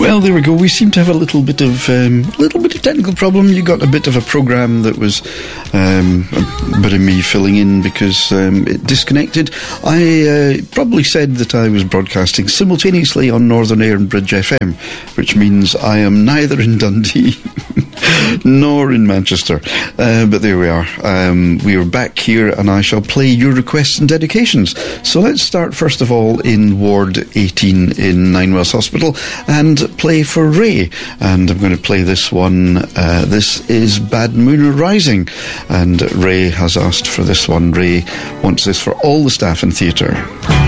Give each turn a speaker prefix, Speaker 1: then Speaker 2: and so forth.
Speaker 1: Well, there we go. We seem to have a little bit of technical problem. You got a bit of a programme that was a bit of me filling in because it disconnected. I probably said that I was broadcasting simultaneously on Northern Air and Bridge FM, which means I am neither in Dundee nor in Manchester. But there we are. We are back here, and I shall play your requests and dedications. So let's start first of all in Ward 18 in Ninewells Hospital and play for Ray. And I'm going to play this one. This is Bad Moon Rising, and Ray has asked for this one. Ray wants this for all the staff in theatre.